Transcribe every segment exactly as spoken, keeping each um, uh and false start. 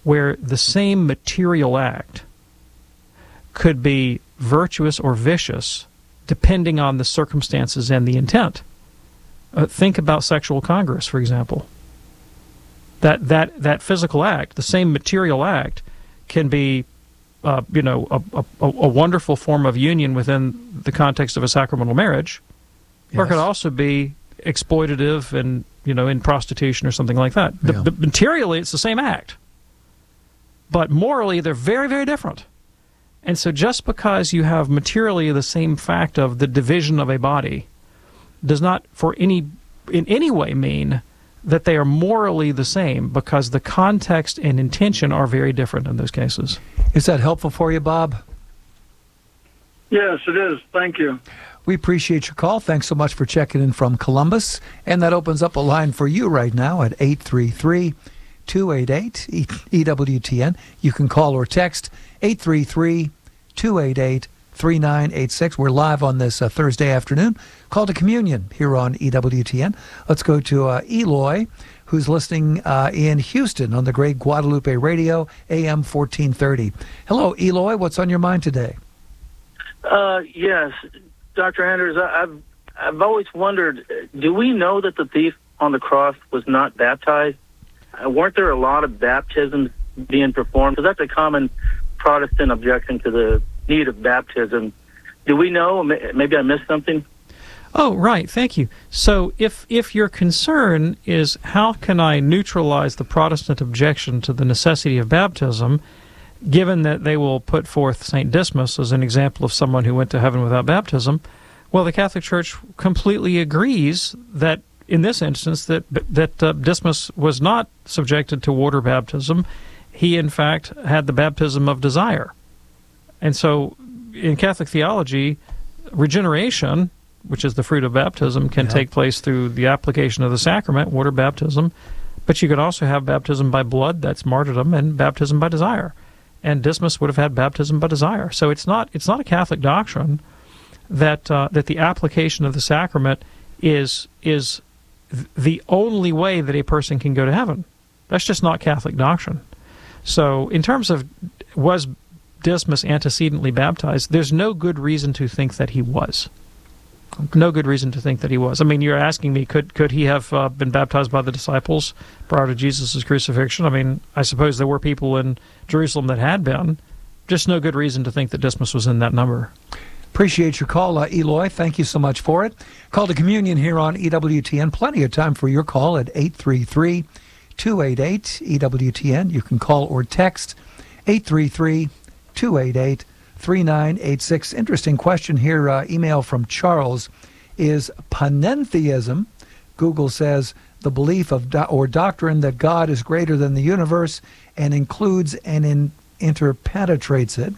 where the same material act could be virtuous or vicious depending on the circumstances and the intent. Uh, think about sexual congress, for example. That that that physical act, the same material act, can be, uh, you know, a, a, a wonderful form of union within the context of a sacramental marriage, yes. or it could also be exploitative and, you know, in prostitution or something like that. The, yeah. the, materially, it's the same act, but morally, they're very, very different. And so, just because you have materially the same fact of the division of a body, does not, for any in any way, mean that they are morally the same, because the context and intention are very different in those cases. Is that helpful for you, Bob? Yes, it is. Thank you. We appreciate your call. Thanks so much for checking in from Columbus. And that opens up a line for you right now at eight three three, two eight eight, E W T N. You can call or text eight three three, two eight eight, three nine eight six. We're live on this uh, Thursday afternoon. Call to Communion here on E W T N. Let's go to uh, Eloy, who's listening uh, in Houston on the great Guadalupe Radio, A M fourteen thirty. Hello, Eloy. What's on your mind today? Uh, yes, Doctor Anders, I, I've I've always wondered, do we know that the thief on the cross was not baptized? Uh, weren't there a lot of baptisms being performed? Because that's a common Protestant objection to the need of baptism. Do we know? Maybe I missed something. Oh, right. Thank you. So if if your concern is how can I neutralize the Protestant objection to the necessity of baptism, given that they will put forth Saint Dismas as an example of someone who went to heaven without baptism, well, the Catholic Church completely agrees that in this instance that that uh, Dismas was not subjected to water baptism. He, in fact, had the baptism of desire. And so in Catholic theology, regeneration, which is the fruit of baptism, can yeah. take place through the application of the sacrament, water baptism, but you could also have baptism by blood, that's martyrdom, and baptism by desire. And Dismas would have had baptism by desire. So it's not it's not a Catholic doctrine that uh, that the application of the sacrament is is th- the only way that a person can go to heaven. That's just not Catholic doctrine. So in terms of was Dismas antecedently baptized, there's no good reason to think that he was. Okay. No good reason to think that he was. I mean, you're asking me, could could he have uh, been baptized by the disciples prior to Jesus' crucifixion? I mean, I suppose there were people in Jerusalem that had been. Just no good reason to think that Dismas was in that number. Appreciate your call, uh, Eloy. Thank you so much for it. Call to Communion here on E W T N. Plenty of time for your call at eight three three, two eight eight, E W T N. You can call or text eight three three, two eight eight, three nine eight six. Interesting question here. Uh, email from Charles. Is panentheism, Google says, the belief of do- or doctrine that God is greater than the universe and includes and in- interpenetrates it?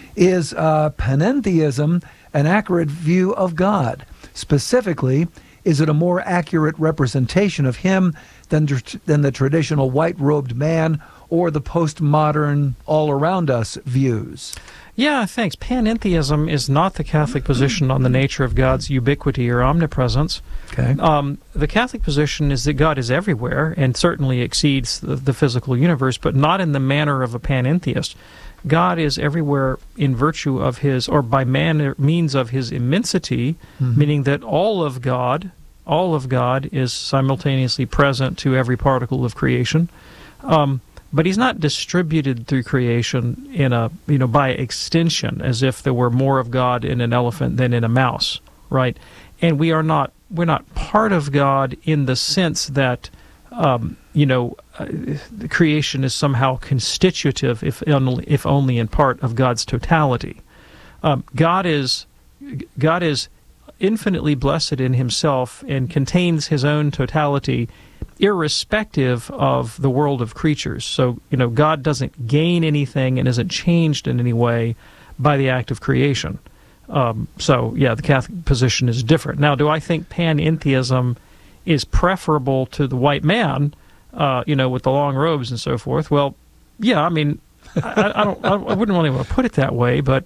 Is uh, panentheism an accurate view of God? Specifically, is it a more accurate representation of him than, than the traditional white-robed man or the postmodern all-around-us views? Yeah, thanks. Panentheism is not the Catholic position on the nature of God's ubiquity or omnipresence. Okay. Um, the Catholic position is that God is everywhere and certainly exceeds the, the physical universe, but not in the manner of a panentheist. God is everywhere in virtue of his, or by man, means of his immensity, mm-hmm. meaning that all of God, all of God is simultaneously present to every particle of creation. Um, but he's not distributed through creation in a, you know, by extension, as if there were more of God in an elephant than in a mouse, right? And we are not, we're not part of God in the sense that, um, you know, uh, the creation is somehow constitutive, if only, if only in part, of God's totality. Um, God is, God is infinitely blessed in himself and contains his own totality, irrespective of the world of creatures. So, you know, God doesn't gain anything and isn't changed in any way by the act of creation. Um, so, yeah, the Catholic position is different. Now, do I think panentheism is preferable to the white man, uh, you know, with the long robes and so forth? Well, yeah, I mean, I, I don't, I wouldn't really want to put it that way, but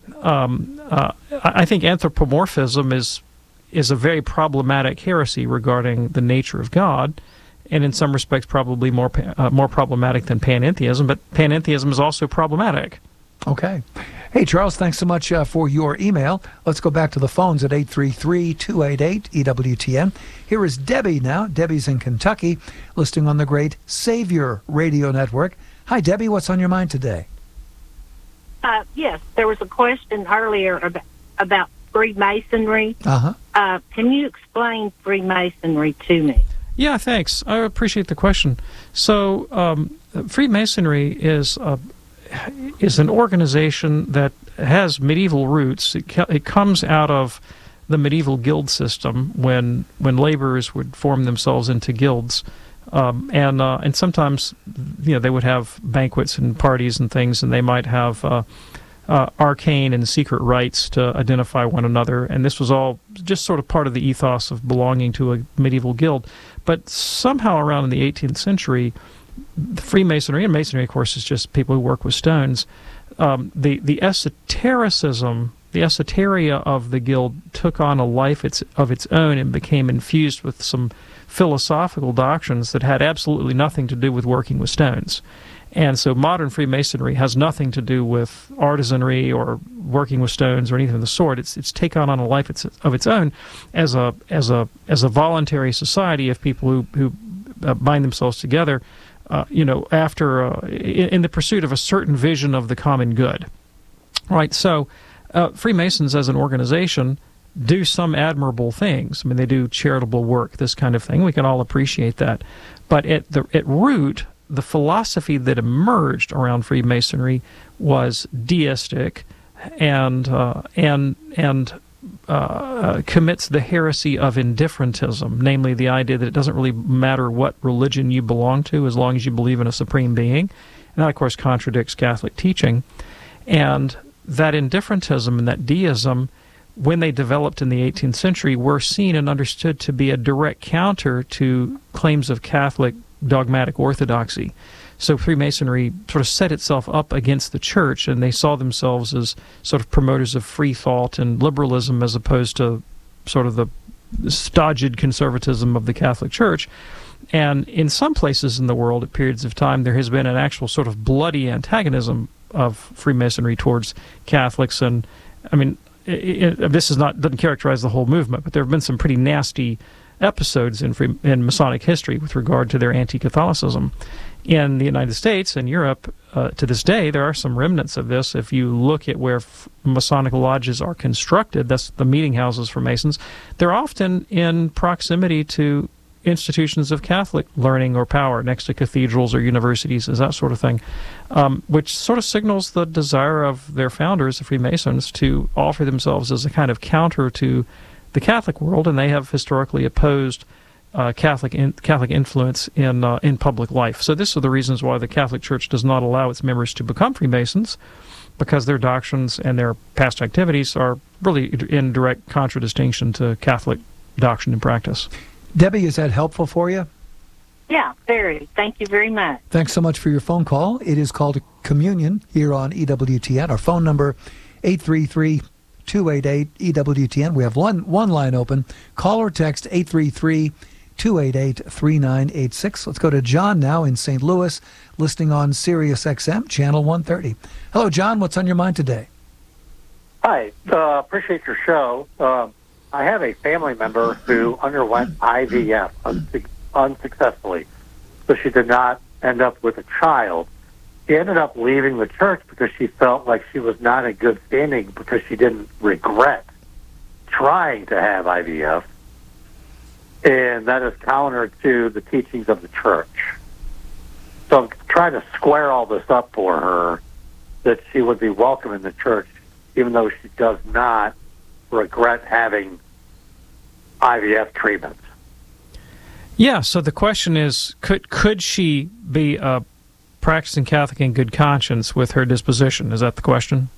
um, uh, I think anthropomorphism is is a very problematic heresy regarding the nature of God, and in some respects probably more uh, more problematic than panentheism, but panentheism is also problematic. Okay. Hey, Charles, thanks so much uh, for your email. Let's go back to the phones at eight three three, two eight eight, E W T N. Here is Debbie now. Debbie's in Kentucky, listening on the great Savior Radio Network. Hi, Debbie. What's on your mind today? Uh, yes, there was a question earlier about, about Freemasonry. Uh-huh. Uh, can you explain Freemasonry to me? Yeah, thanks. I appreciate the question. So, um, Freemasonry is a is an organization that has medieval roots. It, it comes out of the medieval guild system when when laborers would form themselves into guilds, um, and uh, and sometimes you know they would have banquets and parties and things, and they might have uh, uh, arcane and secret rites to identify one another, and this was all just sort of part of the ethos of belonging to a medieval guild. But somehow around in the eighteenth century, Freemasonry, and Masonry, of course, is just people who work with stones. Um, the the esotericism, the esoteria of the guild took on a life its, of its own and became infused with some philosophical doctrines that had absolutely nothing to do with working with stones. And so modern Freemasonry has nothing to do with artisanry or working with stones or anything of the sort. It's it's taken on a life it's, of its own as a as a as a voluntary society of people who who uh, bind themselves together. Uh, you know, after uh, in, in the pursuit of a certain vision of the common good, right? So, uh, Freemasons as an organization do some admirable things. I mean, they do charitable work, this kind of thing. We can all appreciate that. But at the at root, the philosophy that emerged around Freemasonry was deistic, and uh, and and. Uh, commits the heresy of indifferentism, namely the idea that it doesn't really matter what religion you belong to as long as you believe in a supreme being. And that, of course, contradicts Catholic teaching. And that indifferentism and that deism, when they developed in the eighteenth century, were seen and understood to be a direct counter to claims of Catholic dogmatic orthodoxy. So Freemasonry sort of set itself up against the church, and they saw themselves as sort of promoters of free thought and liberalism as opposed to sort of the stodged conservatism of the Catholic Church. And in some places in the world at periods of time, there has been an actual sort of bloody antagonism of Freemasonry towards Catholics. And, I mean, it, it, this is not doesn't characterize the whole movement, but there have been some pretty nasty episodes in, free, in Masonic history with regard to their anti-Catholicism. In the United States and Europe, uh, to this day, there are some remnants of this. If you look at where f- Masonic lodges are constructed, that's the meeting houses for Masons, they're often in proximity to institutions of Catholic learning or power, next to cathedrals or universities, is that sort of thing, um, which sort of signals the desire of their founders, the Freemasons, to offer themselves as a kind of counter to the Catholic world, and they have historically opposed Uh, Catholic in, Catholic influence in uh, in public life. So this are the reasons why the Catholic Church does not allow its members to become Freemasons, because their doctrines and their past activities are really in direct contradistinction to Catholic doctrine and practice. Debbie, is that helpful for you? Yeah, very. Thank you very much. Thanks so much for your phone call. It is called Communion here on E W T N. Our phone number, eight three three, two eight eight, E W T N. We have one, one line open. Call or text eight three three, two eight eight, three nine eight six. Let's go to John now in Saint Louis, listening on Sirius X M, Channel one thirty. Hello, John. What's on your mind today? Hi. Uh, appreciate your show. Uh, I have a family member who underwent I V F unsu- unsuccessfully, so she did not end up with a child. She ended up leaving the church because she felt like she was not in good standing because she didn't regret trying to have I V F. And that is counter to the teachings of the church. So I'm trying to square all this up for her, that she would be welcome in the church, even though she does not regret having I V F treatments. Yeah, so the question is, could could she be a practicing Catholic in good conscience with her disposition? Is that the question?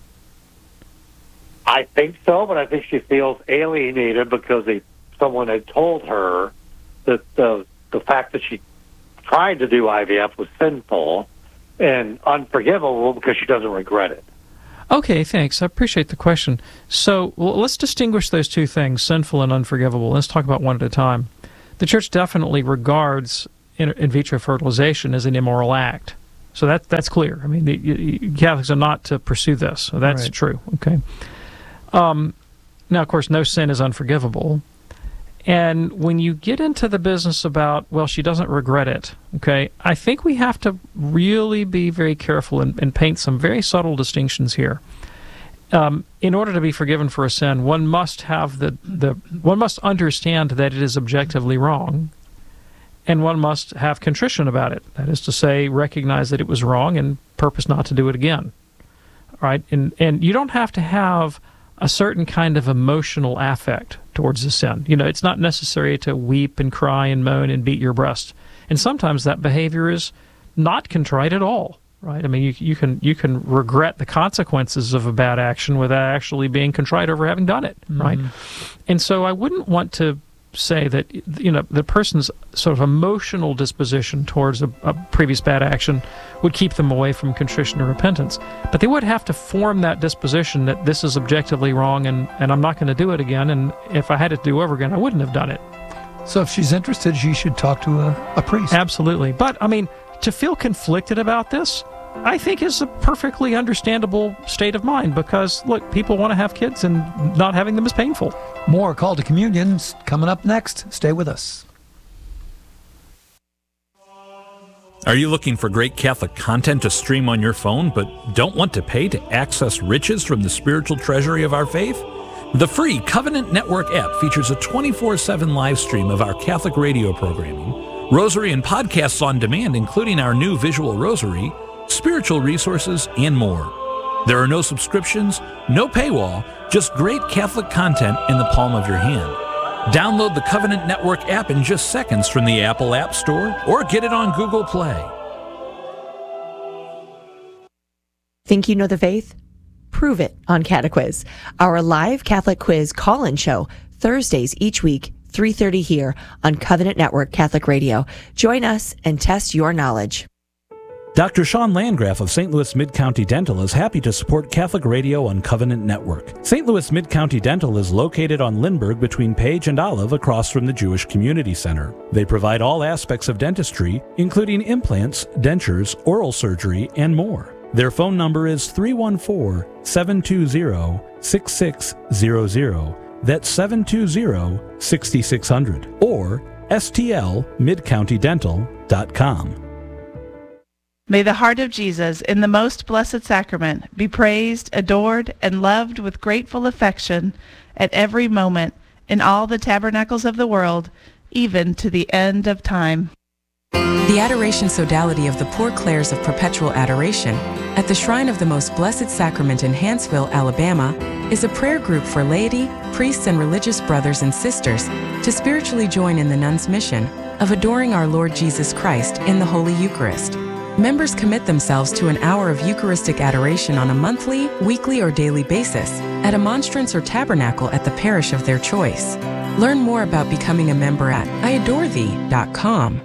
I think so, but I think she feels alienated because they someone had told her that the the fact that she tried to do I V F was sinful and unforgivable because she doesn't regret it. Okay, thanks. I appreciate the question. So well, let's distinguish those two things, sinful and unforgivable. Let's talk about one at a time. The Church definitely regards in, in vitro fertilization is an immoral act. So that that's clear. I mean, the, you, Catholics are not to pursue this. So that's Right. true. Okay. Um, now, of course, no sin is unforgivable. And when you get into the business about, well, she doesn't regret it, okay, I think we have to really be very careful and, and paint some very subtle distinctions here. Um, in order to be forgiven for a sin, one must have the, the one must understand that it is objectively wrong, and one must have contrition about it. That is to say, recognize that it was wrong and purpose not to do it again. All right, and and you don't have to have a certain kind of emotional affect towards the sin. You know, it's not necessary to weep and cry and moan and beat your breast. And sometimes that behavior is not contrite at all, right? I mean, you, you can you can regret the consequences of a bad action without actually being contrite over having done it, mm-hmm. right? And so I wouldn't want to say that, you know, the person's sort of emotional disposition towards a, a previous bad action would keep them away from contrition or repentance. But they would have to form that disposition that this is objectively wrong and, and I'm not going to do it again. And if I had it to do over again, I wouldn't have done it. So if she's interested, she should talk to a, a priest. Absolutely. But, I mean, to feel conflicted about this, I think is a perfectly understandable state of mind because, look, people want to have kids and not having them is painful. More Call to Communion coming up next. Stay with us. Are you looking for great Catholic content to stream on your phone but don't want to pay to access riches from the spiritual treasury of our faith? The free Covenant Network app features a twenty-four seven live stream of our Catholic radio programming, rosary and podcasts on demand, including our new visual rosary, spiritual resources, and more. There are no subscriptions, no paywall, just great Catholic content in the palm of your hand. Download the Covenant Network app in just seconds from the Apple App Store or get it on Google Play. Think you know the faith? Prove it on Catequiz, our live Catholic quiz call-in show, Thursdays each week, three thirty here on Covenant Network Catholic Radio. Join us and test your knowledge. Doctor Sean Landgraf of Saint Louis Mid-County Dental is happy to support Catholic Radio on Covenant Network. Saint Louis Mid-County Dental is located on Lindbergh between Page and Olive across from the Jewish Community Center. They provide all aspects of dentistry, including implants, dentures, oral surgery, and more. Their phone number is three one four, seven two zero, six six zero zero. That's seven two zero, six six zero zero. Or S T L mid county dental dot com. May the heart of Jesus in the most blessed sacrament be praised, adored, and loved with grateful affection at every moment in all the tabernacles of the world, even to the end of time. The Adoration Sodality of the Poor Clares of Perpetual Adoration at the Shrine of the Most Blessed Sacrament in Hanceville, Alabama, is a prayer group for laity, priests, and religious brothers and sisters to spiritually join in the nuns' mission of adoring our Lord Jesus Christ in the Holy Eucharist. Members commit themselves to an hour of Eucharistic adoration on a monthly, weekly, or daily basis at a monstrance or tabernacle at the parish of their choice. Learn more about becoming a member at I adore thee dot com.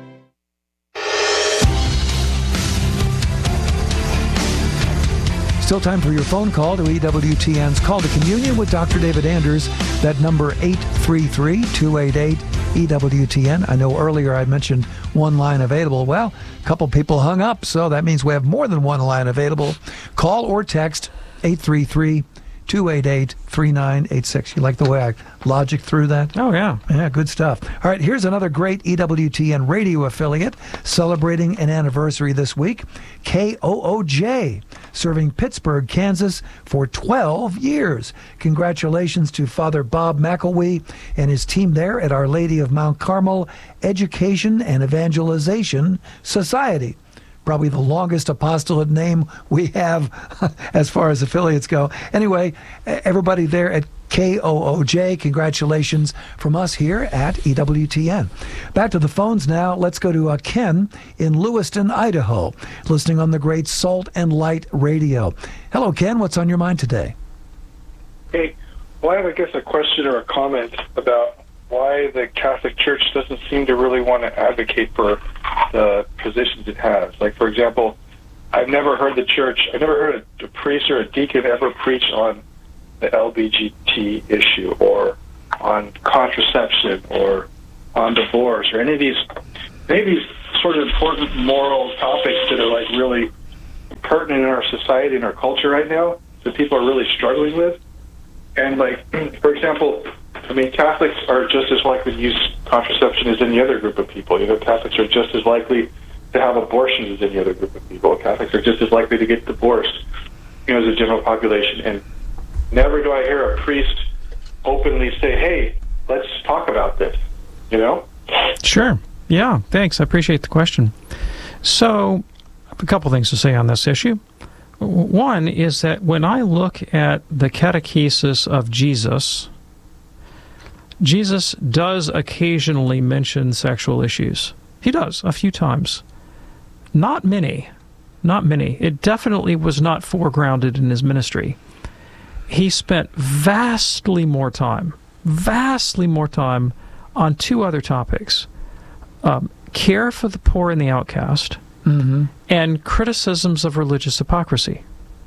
Still time for your phone call to E W T N's Call to Communion with Doctor David Anders. That number eight three three, two eight eight, E W T N. I know earlier I mentioned one line available. Well, a couple people hung up, so that means we have more than one line available. Call or text eight three three, two eight eight, three nine eight six. You like the way I logic through that? Oh, yeah. Yeah, good stuff. All right, here's another great E W T N radio affiliate celebrating an anniversary this week. K O O J, serving Pittsburgh, Kansas for twelve years. Congratulations to Father Bob McElwee and his team there at Our Lady of Mount Carmel Education and Evangelization Society. Probably the longest apostolate name we have as far as affiliates go. Anyway, everybody there at K O O J, congratulations from us here at E W T N. Back to the phones now. Let's go to uh, Ken in Lewiston, Idaho, listening on the great Salt and Light Radio. Hello, Ken. What's on your mind today? Hey, well, I have, I guess, a question or a comment about why the Catholic Church doesn't seem to really want to advocate for the positions it has. Like, for example, I've never heard the church, I've never heard a, a priest or a deacon ever preach on the L G B T issue or on contraception or on divorce or any of these, any of these sort of important moral topics that are like really pertinent in our society and our culture right now that people are really struggling with. And like, for example, I mean, Catholics are just as likely to use contraception as any other group of people. You know, Catholics are just as likely to have abortions as any other group of people. Catholics are just as likely to get divorced, you know, as a general population. And never do I hear a priest openly say, hey, let's talk about this, you know? Sure. Yeah, thanks. I appreciate the question. So, I have a couple things to say on this issue. One is that when I look at the catechesis of Jesus, Jesus does occasionally mention sexual issues. He does, a few times. Not many. Not many. It definitely was not foregrounded in his ministry. He spent vastly more time, vastly more time on two other topics. Um, care for the poor and the outcast, mm-hmm. and criticisms of religious hypocrisy.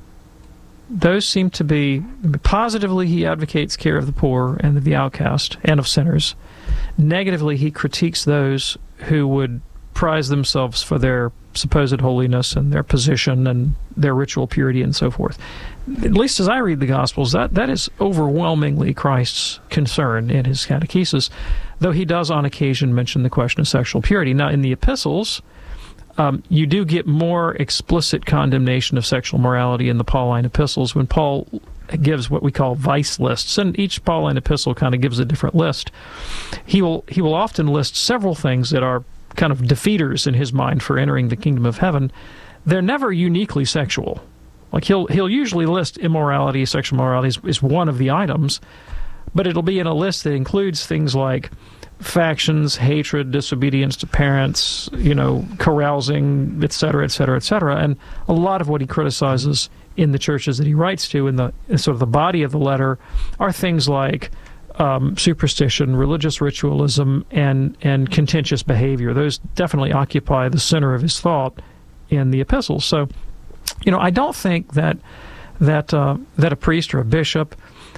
Those seem to be, positively he advocates care of the poor and of the outcast and of sinners. Negatively, he critiques those who would prize themselves for their supposed holiness and their position and their ritual purity and so forth. At least as I read the Gospels, that, that is overwhelmingly Christ's concern in his catechesis, though he does on occasion mention the question of sexual purity. Now, in the epistles, um, you do get more explicit condemnation of sexual morality in the Pauline epistles when Paul gives what we call vice lists, and each Pauline epistle kind of gives a different list. He will he will often list several things that are kind of defeaters in his mind for entering the kingdom of heaven. They're never uniquely sexual. Like he'll he'll usually list immorality, sexual morality is, is one of the items, but it'll be in a list that includes things like factions, hatred, disobedience to parents, you know, carousing, et cetera, et cetera, et cetera. And a lot of what he criticizes in the churches that he writes to, in the in sort of the body of the letter, are things like um, superstition, religious ritualism, and and contentious behavior. Those definitely occupy the center of his thought in the epistles. So, you know, I don't think that that uh, that a priest or a bishop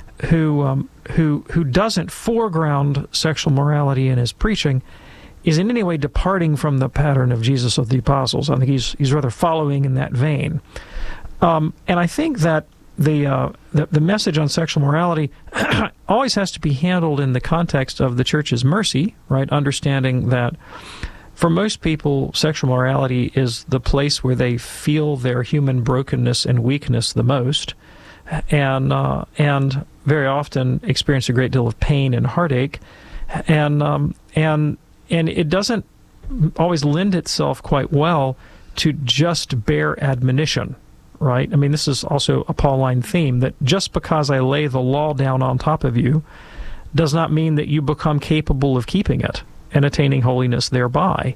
who um, who who doesn't foreground sexual morality in his preaching is in any way departing from the pattern of Jesus of the apostles. I think he's he's rather following in that vein. Um, and I think that the, uh, the the message on sexual morality always has to be handled in the context of the church's mercy, right? Understanding that for most people, sexual morality is the place where they feel their human brokenness and weakness the most, and uh, and very often experience a great deal of pain and heartache, and um, and and it doesn't always lend itself quite well to just bare admonition, right? I mean, this is also a Pauline theme, that just because I lay the law down on top of you does not mean that you become capable of keeping it and attaining holiness thereby.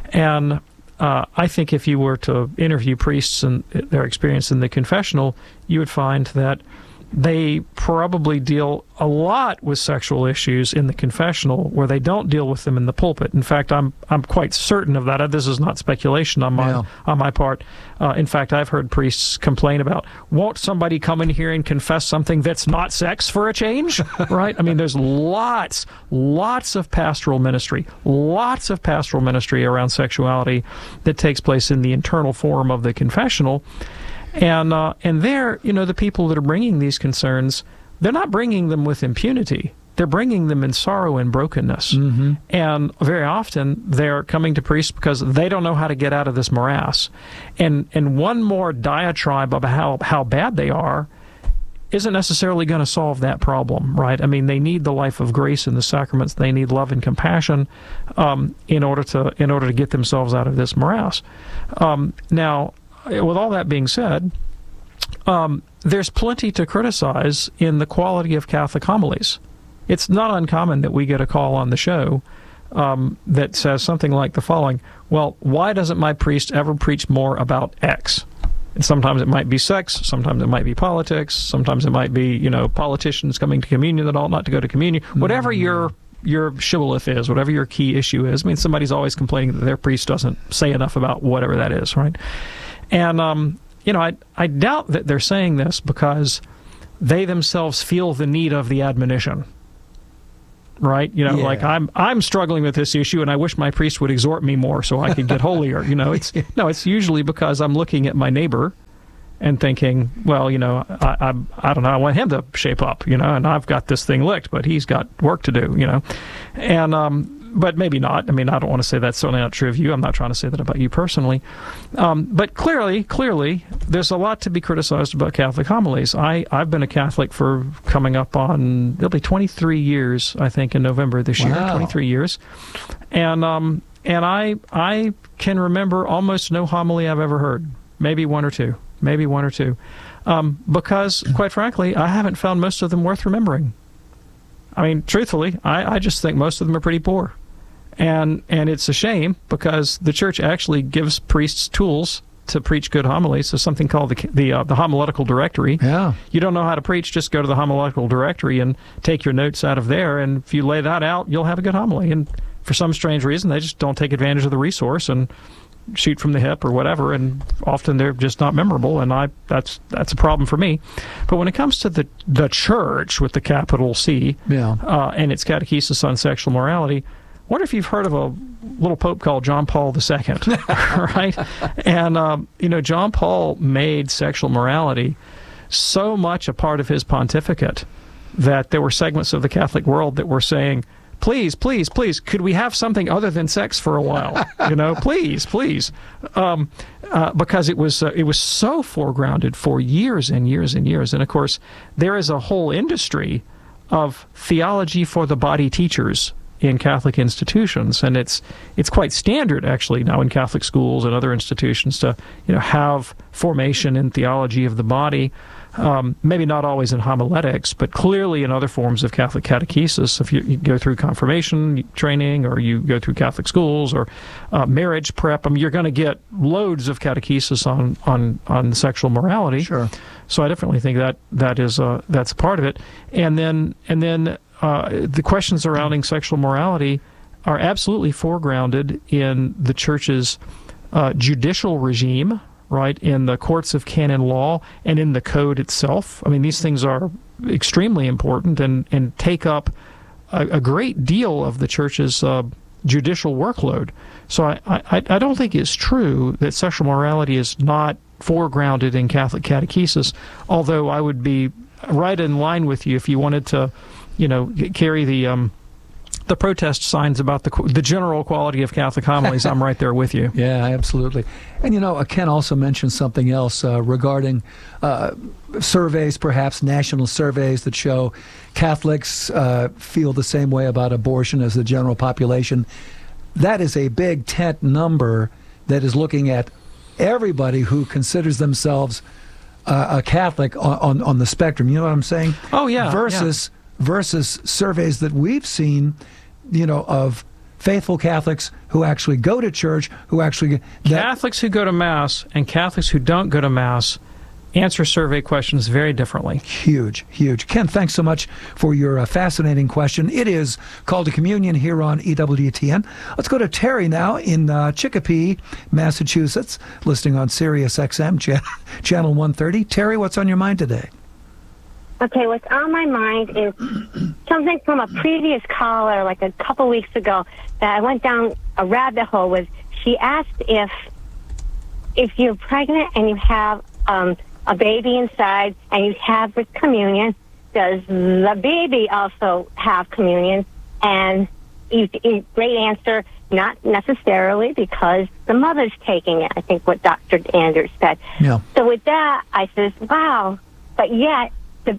And uh, I think if you were to interview priests and their experience in the confessional, you would find that they probably deal a lot with sexual issues in the confessional where they don't deal with them in the pulpit. In fact, I'm I'm quite certain of that. This is not speculation on my, yeah. on my part. Uh, in fact, I've heard priests complain about, won't somebody come in here and confess something that's not sex for a change? Right? I mean, there's lots, lots of pastoral ministry, lots of pastoral ministry around sexuality that takes place in the internal forum of the confessional. And uh, and there, you know, the people that are bringing these concerns, they're not bringing them with impunity. They're bringing them in sorrow and brokenness. Mm-hmm. And very often they're coming to priests because they don't know how to get out of this morass. And and one more diatribe of how, how bad they are isn't necessarily going to solve that problem, right? I mean, they need the life of grace and the sacraments. They need love and compassion um, in order to in order to get themselves out of this morass. Um, now, with all that being said, um, there's plenty to criticize in the quality of Catholic homilies. It's not uncommon that we get a call on the show um, that says something like the following: well, why doesn't my priest ever preach more about X? And sometimes it might be sex, sometimes it might be politics, sometimes it might be, you know, politicians coming to communion that ought not to go to communion. Mm-hmm. Whatever your your shibboleth is, whatever your key issue is. I mean, somebody's always complaining that their priest doesn't say enough about whatever that is, right? And, um, you know, I, I doubt that they're saying this because they themselves feel the need of the admonition. right? You know, Yeah. like I'm I'm struggling with this issue, and I wish my priest would exhort me more so I could get holier. You know, it's no, it's usually because I'm looking at my neighbor and thinking, well, you know, I, I I don't know, I want him to shape up, you know, and I've got this thing licked, but he's got work to do, you know, and um, but maybe not. I mean, I don't want to say that's certainly not true of you. I'm not trying to say that about you personally, um, but clearly, clearly, there's a lot to be criticized about Catholic homilies. I I've been a Catholic for coming up on it'll be twenty-three years, I think, in November this year, Wow. twenty-three years, and um and I I can remember almost no homily I've ever heard, maybe one or two. Maybe one or two. Um, because, quite frankly, I haven't found most of them worth remembering. I mean, truthfully, I, I just think most of them are pretty poor. And and it's a shame because the church actually gives priests tools to preach good homilies. There's something called the the, uh, the homiletical directory. Yeah. You don't know how to preach, just go to the homiletical directory and take your notes out of there. And if you lay that out, you'll have a good homily. And for some strange reason, they just don't take advantage of the resource and shoot from the hip or whatever, and often they're just not memorable, and I that's that's a problem for me. But when it comes to the the church with the capital C, Yeah. uh, and its catechesis on sexual morality, I wonder if you've heard of a little pope called John Paul the Second, right? And um, you know, John Paul made sexual morality so much a part of his pontificate that there were segments of the Catholic world that were saying, Please, please, please, could we have something other than sex for a while? You know, please, please, um, uh, because it was uh, it was so foregrounded for years and years and years. And of course, there is a whole industry of theology for the body teachers in Catholic institutions, and it's it's quite standard actually now in Catholic schools and other institutions to you know have formation in theology of the body. Um, maybe not always in homiletics, but clearly in other forms of Catholic catechesis. If you, you go through confirmation training, or you go through Catholic schools, or uh, marriage prep, I mean, you're going to get loads of catechesis on, on, on sexual morality. Sure. So I definitely think that that is uh, that's part of it. And then and then uh, the questions surrounding sexual morality are absolutely foregrounded in the Church's uh, judicial regime, right, in the courts of canon law and in the code itself. I mean, these things are extremely important and, and take up a, a great deal of the Church's uh, judicial workload. So I, I, I don't think it's true that sexual morality is not foregrounded in Catholic catechesis, although I would be right in line with you if you wanted to, you know, carry the... Um, the protest signs about the the general quality of Catholic homilies. I'm right there with you. Yeah, absolutely. And, you know, uh, Ken also mentioned something else uh, regarding uh, surveys, perhaps national surveys that show Catholics uh, feel the same way about abortion as the general population. That is a big tent number that is looking at everybody who considers themselves uh, a Catholic on, on, on the spectrum. You know what I'm saying? Oh, yeah. Versus, yeah. versus surveys that we've seen, you know, of faithful Catholics who actually go to church, who actually... That, Catholics who go to Mass and Catholics who don't go to Mass answer survey questions very differently. Huge, huge. Ken, thanks so much for your uh, fascinating question. It is Call to Communion here on E W T N. Let's go to Terry now in uh, Chicopee, Massachusetts, listening on Sirius X M, ch- channel one thirty. Terry, what's on your mind today? Okay, what's on my mind is something from a previous caller, like a couple weeks ago, that I went down a rabbit hole with. She asked if if you're pregnant and you have um, a baby inside and you have with communion, does the baby also have communion? And you, you, great answer, not necessarily, because the mother's taking it, I think what Doctor Anders said. Yeah. So with that, I says, wow, but yet,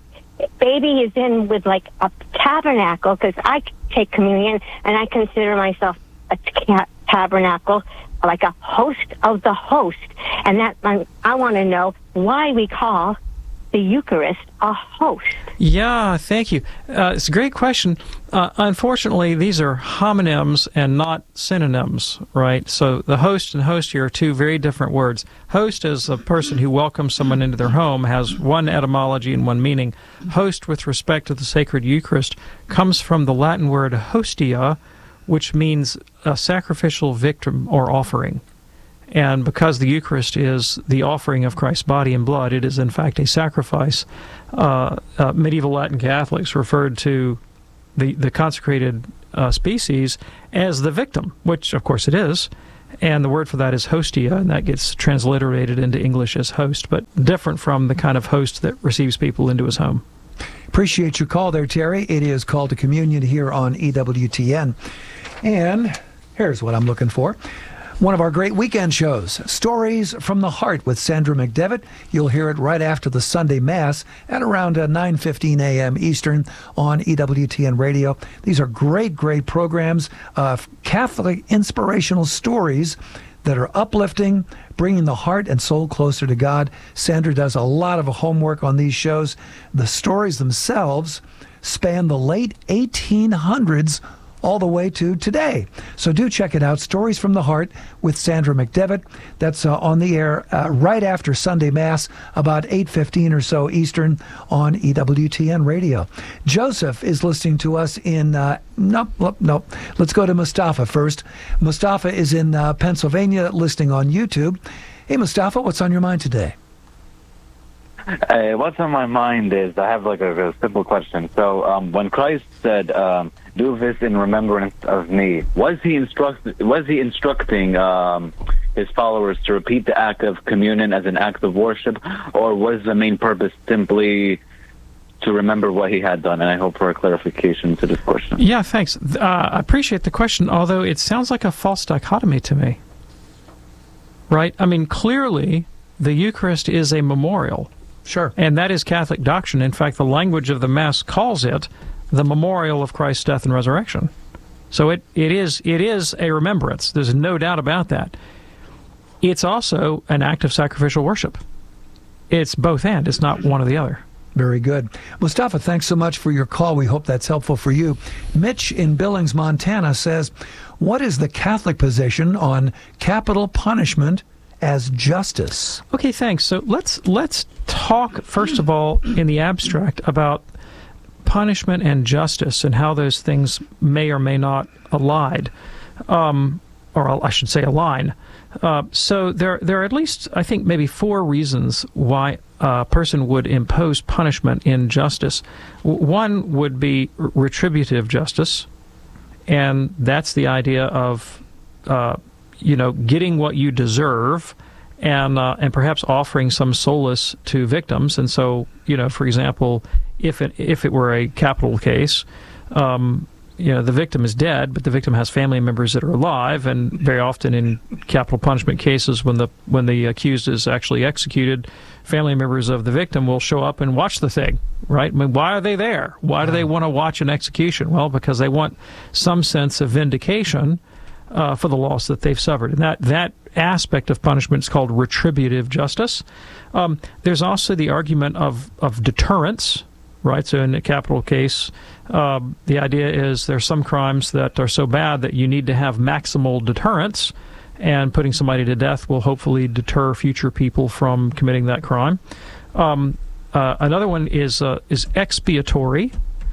baby is in with like a tabernacle, because I take communion and I consider myself a ta- tabernacle, like a host of the host. And that I want to know why we call the Eucharist a host. Yeah, thank you. Uh, it's a great question. Uh, unfortunately, these are homonyms and not synonyms, right? So the host and hostia are two very different words. Host is a person who welcomes someone into their home, has one etymology and one meaning. Host, with respect to the sacred Eucharist, comes from the Latin word hostia, which means a sacrificial victim or offering. And because the Eucharist is the offering of Christ's body and blood, it is in fact a sacrifice. Uh, uh, medieval Latin Catholics referred to the the consecrated uh, species as the victim, which of course it is. And the word for that is hostia, and that gets transliterated into English as host, but different from the kind of host that receives people into his home. Appreciate your call there, Terry. It is Called to Communion here on E W T N. And here's what I'm looking for. One of our great weekend shows, Stories from the Heart with Sandra McDevitt. You'll hear it right after the Sunday Mass at around uh, nine fifteen a.m. Eastern on E W T N Radio. These are great, great programs of Catholic inspirational stories that are uplifting, bringing the heart and soul closer to God. Sandra does a lot of homework on these shows. The stories themselves span the late eighteen hundreds all the way to today. So do check it out, Stories from the Heart with Sandra McDevitt. That's uh, on the air uh, right after Sunday Mass, about eight fifteen or so Eastern on E W T N Radio. Joseph is listening to us in, uh, nope, nope, nope. Let's go to Mustafa first. Mustafa is in uh, Pennsylvania listening on YouTube. Hey, Mustafa, what's on your mind today? Uh, what's on my mind is I have like a, a simple question. So um, when Christ said, um, "Do this in remembrance of me," was he instruct was he instructing um, his followers to repeat the act of communion as an act of worship, or was the main purpose simply to remember what he had done? And I hope for a clarification to this question. Yeah, thanks. Uh, I appreciate the question, although it sounds like a false dichotomy to me. Right? I mean, clearly the Eucharist is a memorial. Sure. And that is Catholic doctrine. In fact, the language of the Mass calls it the memorial of Christ's death and resurrection. So it, it is it is a remembrance. There's no doubt about that. It's also an act of sacrificial worship. It's both and. It's not one or the other. Very good. Mustafa, thanks so much for your call. We hope that's helpful for you. Mitch in Billings, Montana says, what is the Catholic position on capital punishment as justice? Okay, thanks. So let's let's talk first of all in the abstract about punishment and justice and how those things may or may not allied, um, or I should say align. Uh, so there there are at least, I think, maybe four reasons why a person would impose punishment in justice. One would be retributive justice, and that's the idea of uh, you know, getting what you deserve, and uh, and perhaps offering some solace to victims. And so, you know, for example, if it if it were a capital case, um, you know, the victim is dead, but the victim has family members that are alive, and very often in capital punishment cases, when the when the accused is actually executed, family members of the victim will show up and watch the thing, right? I mean, why are they there? Why do they want to watch an execution? Well, because they want some sense of vindication Uh, for the loss that they've suffered. And that, that aspect of punishment is called retributive justice. Um, there's also the argument of, of deterrence, right? So in a capital case, uh, the idea is there's some crimes that are so bad that you need to have maximal deterrence, and putting somebody to death will hopefully deter future people from committing that crime. Um, uh, another one is uh, is expiatory,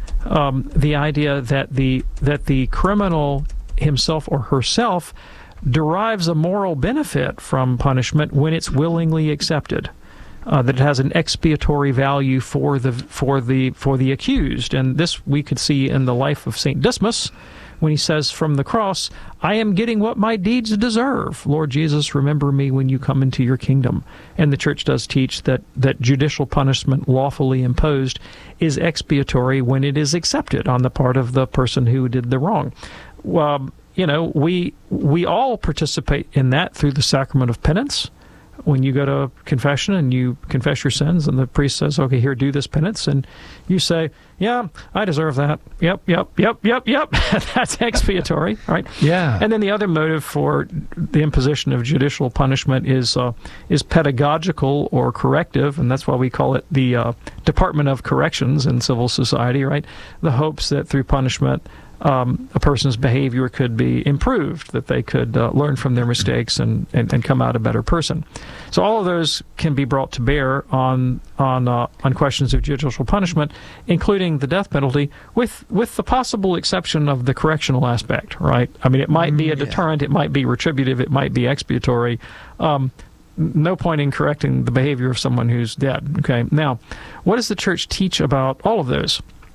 um, the idea that the that the criminal himself or herself derives a moral benefit from punishment when it's willingly accepted, uh, that it has an expiatory value for the for the for the accused. And this we could see in the life of Saint Dismas, when he says from the cross, "I am getting what my deeds deserve. Lord Jesus, remember me when you come into your kingdom." And the Church does teach that that judicial punishment lawfully imposed is expiatory when it is accepted on the part of the person who did the wrong. Well, you know, we we all participate in that through the sacrament of penance. When you go to confession and you confess your sins, and the priest says, "Okay, here, do this penance," and you say, "Yeah, I deserve that. Yep, yep, yep, yep, yep." That's expiatory, right? Yeah. And then the other motive for the imposition of judicial punishment is uh, is pedagogical or corrective, and that's why we call it the uh, Department of Corrections in civil society, right? The hopes that through punishment, Um, a person's behavior could be improved, that they could uh, learn from their mistakes and, and, and come out a better person. So all of those can be brought to bear on on uh, on questions of judicial punishment, including the death penalty, with with the possible exception of the correctional aspect, right? I mean, it might be a deterrent, it might be retributive, it might be expiatory. Um, no point in correcting the behavior of someone who's dead, okay? Now, what does the Church teach about all of those?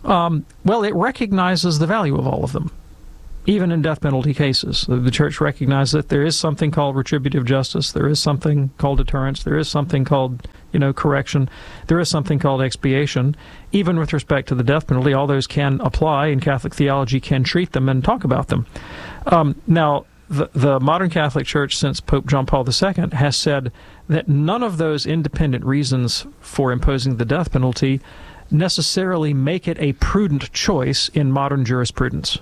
Um, well, it recognizes the value of all of them, even in death penalty cases. The, the church recognizes that there is something called retributive justice, there is something called deterrence, there is something called, you know, correction, there is something called expiation. Even with respect to the death penalty, all those can apply, and Catholic theology can treat them and talk about them. Um, now, the, the modern Catholic Church, since Pope John Paul the Second, has said that none of those independent reasons for imposing the death penalty necessarily make it a prudent choice in modern jurisprudence.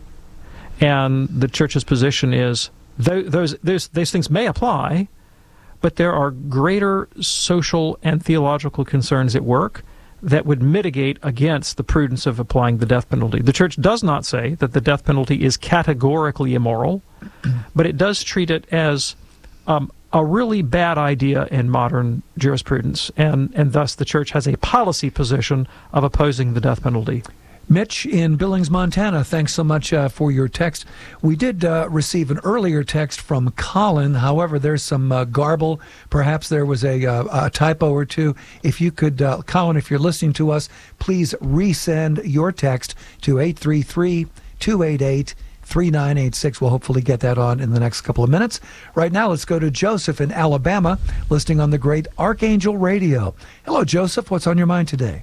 And the Church's position is th- those, those those things may apply, but there are greater social and theological concerns at work that would mitigate against the prudence of applying the death penalty. The Church does not say that the death penalty is categorically immoral, but it does treat it as um, a really bad idea in modern jurisprudence, and, and thus the Church has a policy position of opposing the death penalty. Mitch in Billings, Montana, thanks so much uh, for your text. We did uh, receive an earlier text from Colin. However, there's some uh, garble. Perhaps there was a, uh, a typo or two. If you could, uh, Colin, if you're listening to us, please resend your text to eight three three, two eight eight, three nine eight six. We'll hopefully get that on in the next couple of minutes. Right now, let's go to Joseph in Alabama, listening on the great Archangel Radio. Hello, Joseph. What's on your mind today?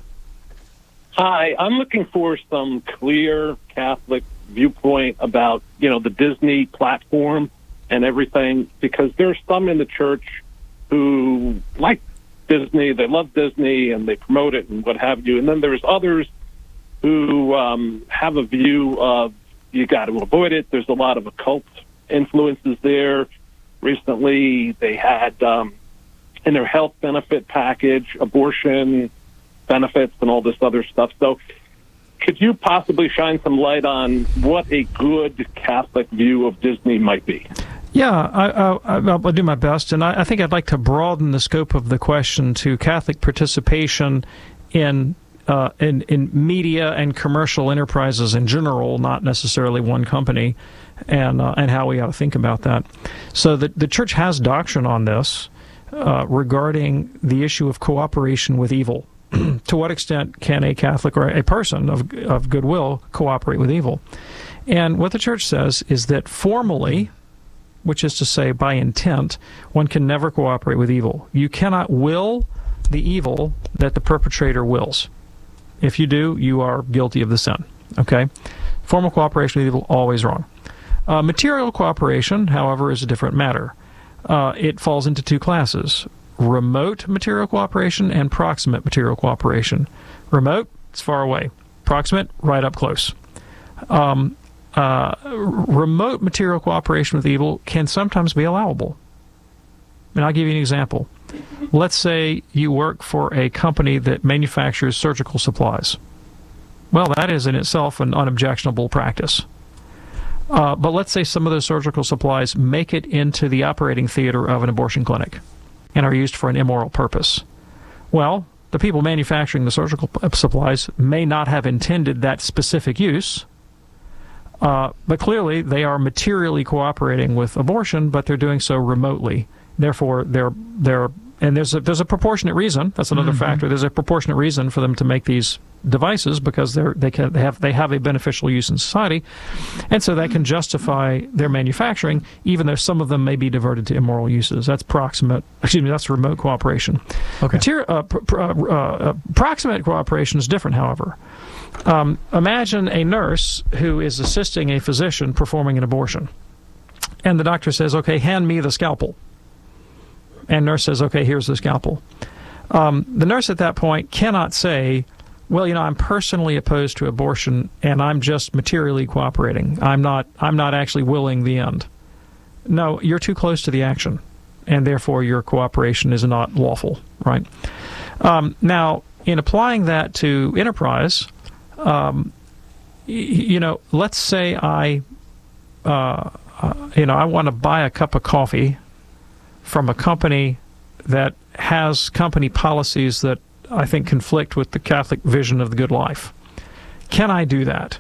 Hi, I'm looking for some clear Catholic viewpoint about, you know, the Disney platform and everything, because there's some in the church who like Disney, they love Disney, and they promote it and what have you. And then there's others who um, have a view of you got to avoid it. There's a lot of occult influences there. Recently, they had um, in their health benefit package, abortion benefits and all this other stuff. So could you possibly shine some light on what a good Catholic view of Disney might be? Yeah, I, I, I'll do my best, and I, I think I'd like to broaden the scope of the question to Catholic participation in uh, in, in media and commercial enterprises in general, not necessarily one company, and uh, and how we ought to think about that. So the the Church has doctrine on this uh, regarding the issue of cooperation with evil. To what extent can a Catholic or a person of of goodwill cooperate with evil? And what the Church says is that formally, which is to say by intent, one can never cooperate with evil. You cannot will the evil that the perpetrator wills. If you do, you are guilty of the sin. Okay? Formal cooperation with evil, always wrong. Uh, material cooperation, however, is a different matter. Uh, it falls into two classes: remote material cooperation and proximate material cooperation. Remote, it's far away. Proximate, right up close. Um, uh, remote material cooperation with evil can sometimes be allowable. And I'll give you an example. Let's say you work for a company that manufactures surgical supplies. Well, that is in itself an unobjectionable practice. Uh, but let's say some of those surgical supplies make it into the operating theater of an abortion clinic and are used for an immoral purpose. Well, the people manufacturing the surgical supplies may not have intended that specific use, uh, but clearly they are materially cooperating with abortion, but they're doing so remotely. Therefore, they're they're and there's a there's a proportionate reason. That's another mm-hmm. factor. There's a proportionate reason for them to make these devices, because they're they can they have they have a beneficial use in society, and so that can justify their manufacturing, even though some of them may be diverted to immoral uses. That's proximate. Excuse me. That's remote cooperation. Okay. Materi- uh, pr- pr- uh, uh, proximate cooperation is different, however. Um, imagine a nurse who is assisting a physician performing an abortion, and the doctor says, "Okay, hand me the scalpel." And nurse says, "Okay, here's the scalpel." Um, the nurse at that point cannot say, "Well, you know, I'm personally opposed to abortion, and I'm just materially cooperating. I'm not. I'm not actually willing the end." No, you're too close to the action, and therefore your cooperation is not lawful, right? Um, now, in applying that to enterprise, um, y- you know, let's say I, uh, uh, you know, I want to buy a cup of coffee from a company that has company policies that I think conflict with the Catholic vision of the good life. Can I do that?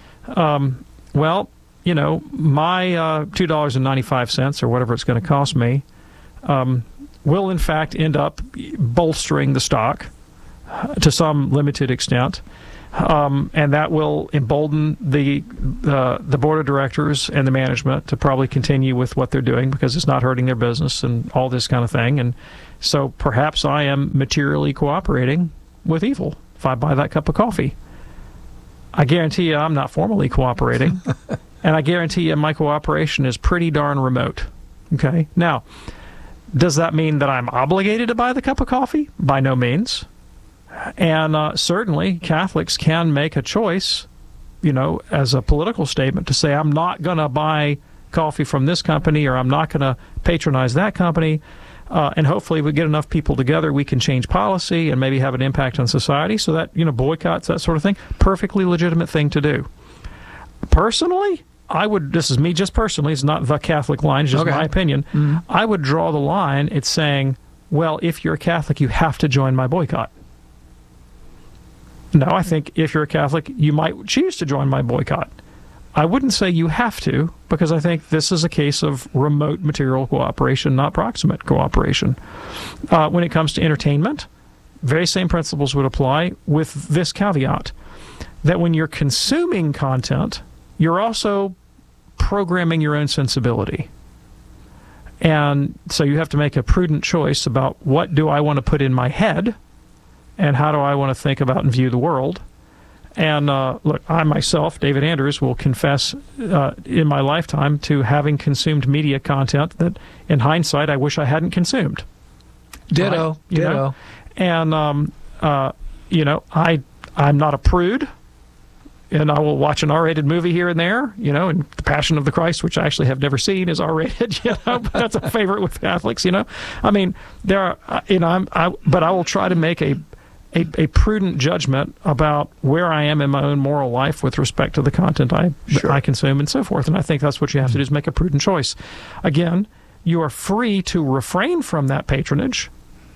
Um, well, you know, my uh, two dollars and ninety-five cents or whatever it's going to cost me um, will in fact end up bolstering the stock to some limited extent. Um, and that will embolden the uh, the board of directors and the management to probably continue with what they're doing because it's not hurting their business and all this kind of thing. And so perhaps I am materially cooperating with evil if I buy that cup of coffee. I guarantee you I'm not formally cooperating, and I guarantee you my cooperation is pretty darn remote. Okay? Now, does that mean that I'm obligated to buy the cup of coffee? By no means. And uh, certainly Catholics can make a choice, you know, as a political statement to say, I'm not going to buy coffee from this company or I'm not going to patronize that company. Uh, and hopefully we get enough people together, we can change policy and maybe have an impact on society so that, you know, boycotts, that sort of thing. Perfectly legitimate thing to do. Personally, I would, this is me just personally, it's not the Catholic line, it's just Okay. my opinion. Mm-hmm. I would draw the line at saying, well, if you're a Catholic, you have to join my boycott. No, I think if you're a Catholic, you might choose to join my boycott. I wouldn't say you have to, because I think this is a case of remote material cooperation, not proximate cooperation. Uh, when it comes to entertainment, very same principles would apply with this caveat, that when you're consuming content, you're also programming your own sensibility. And so you have to make a prudent choice about what do I want to put in my head and how do I want to think about and view the world. And uh, look, I myself, David Anders, will confess uh, in my lifetime to having consumed media content that, in hindsight, I wish I hadn't consumed. Ditto, Right? You ditto. know? And, um, uh, you know, I, I'm not a prude, and I will watch an R-rated movie here and there, you know, and The Passion of the Christ, which I actually have never seen, is R-rated, you know, but that's a favorite with Catholics, you know. I mean, there are, uh, you know, I'm, I, but I will try to make a A, a prudent judgment about where I am in my own moral life with respect to the content I Sure. I consume and so forth. And I think that's what you have to do is make a prudent choice. Again, you are free to refrain from that patronage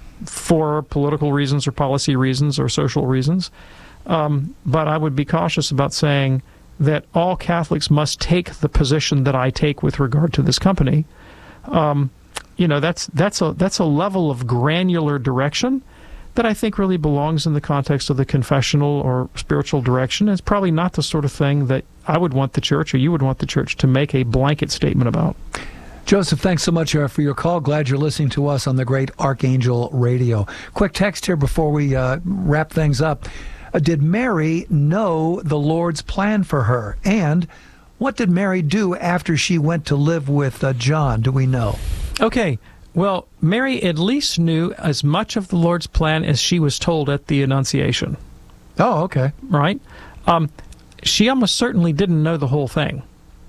for political reasons or policy reasons or social reasons. Um, but I would be cautious about saying that all Catholics must take the position that I take with regard to this company. Um, you know, that's that's a that's a level of granular direction that I think really belongs in the context of the confessional or spiritual direction. It's probably not the sort of thing that I would want the church or you would want the church to make a blanket statement about. Joseph, thanks so much uh, for your call. Glad you're listening to us on the great Archangel Radio. Quick text here before we uh, wrap things up. Uh, did Mary know the Lord's plan for her? And what did Mary do after she went to live with uh, John? Do we know? Okay. Well, Mary at least knew as much of the Lord's plan as she was told at the Annunciation. Oh, okay. Right? Um, she almost certainly didn't know the whole thing.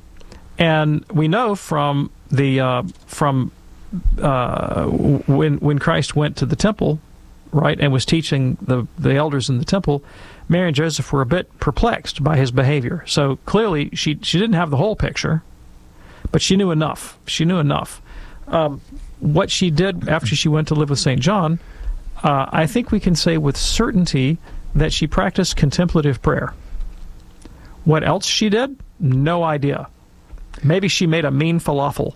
And we know from the uh, from uh, when when Christ went to the temple, right, and was teaching the, the elders in the temple, Mary and Joseph were a bit perplexed by his behavior. So clearly she, she didn't have the whole picture, but she knew enough. She knew enough. Um, what she did after she went to live with Saint John, uh, I think we can say with certainty that she practiced contemplative prayer. What else she did? No idea. Maybe she made a mean falafel.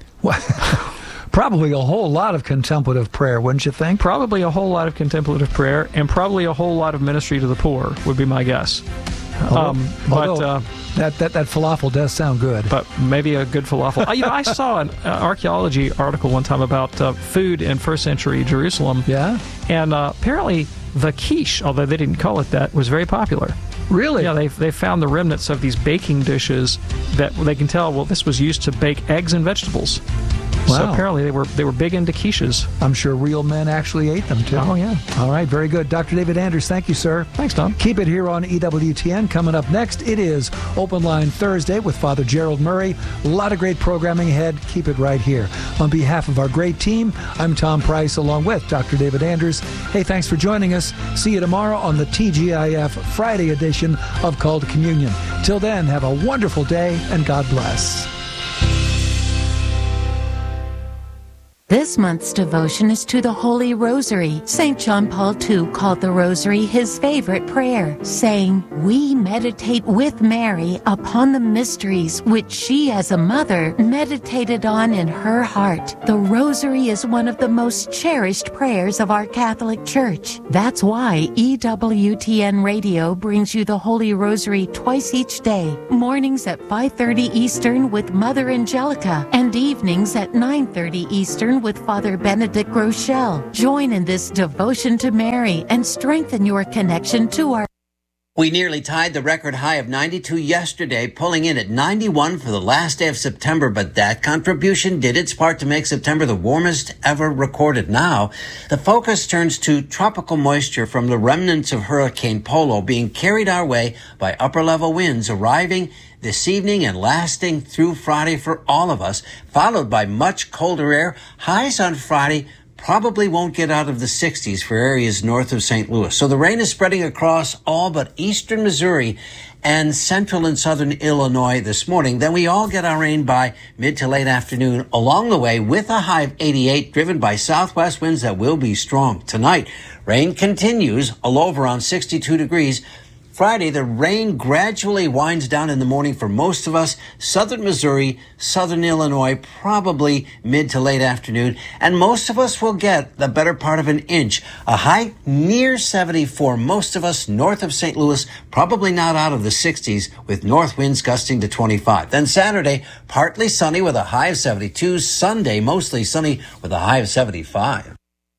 Probably a whole lot of contemplative prayer, wouldn't you think? Probably a whole lot of contemplative prayer, and probably a whole lot of ministry to the poor would be my guess. Um, but Although, uh, that, that, that falafel does sound good. But maybe a good falafel. uh, you know, I saw an uh, archaeology article one time about uh, food in first century Jerusalem. Yeah? And uh, apparently the quiche, although they didn't call it that, was very popular. Really? Yeah, they they found the remnants of these baking dishes that they can tell, well, this was used to bake eggs and vegetables. Wow. So apparently they were they were big into quiches. I'm sure real men actually ate them, too. Oh, yeah. All right, very good. Doctor David Anders, thank you, sir. Thanks, Tom. Keep it here on E W T N. Coming up next, it is Open Line Thursday with Father Gerald Murray. A lot of great programming ahead. Keep it right here. On behalf of our great team, I'm Tom Price along with Doctor David Anders. Hey, thanks for joining us. See you tomorrow on the T G I F Friday edition of Call to Communion. Till then, have a wonderful day and God bless. This month's devotion is to the Holy Rosary. Saint John Paul the Second called the Rosary his favorite prayer, saying, "We meditate with Mary upon the mysteries which she as a mother meditated on in her heart." The Rosary is one of the most cherished prayers of our Catholic Church. That's why E W T N Radio brings you the Holy Rosary twice each day, mornings at five thirty Eastern with Mother Angelica, and evenings at nine thirty Eastern with Father Benedict Rochelle. Join in this devotion to Mary and strengthen your connection to our... We nearly tied the record high of ninety-two yesterday, pulling in at ninety-one for the last day of September, but that contribution did its part to make September the warmest ever recorded. Now, the focus turns to tropical moisture from the remnants of Hurricane Polo being carried our way by upper-level winds arriving this evening and lasting through Friday for all of us, followed by much colder air. Highs on Friday probably won't get out of the sixties for areas north of Saint Louis. So the rain is spreading across all but eastern Missouri and central and southern Illinois this morning. Then we all get our rain by mid to late afternoon along the way with a high of eighty-eight, driven by southwest winds that will be strong. Tonight, rain continues, a low of around sixty-two degrees. Friday, the rain gradually winds down in the morning for most of us. Southern Missouri, southern Illinois, probably mid to late afternoon. And most of us will get the better part of an inch. A high near seventy-four. Most of us north of Saint Louis, probably not out of the sixties, with north winds gusting to twenty-five. Then Saturday, partly sunny with a high of seventy-two. Sunday, mostly sunny with a high of seventy-five.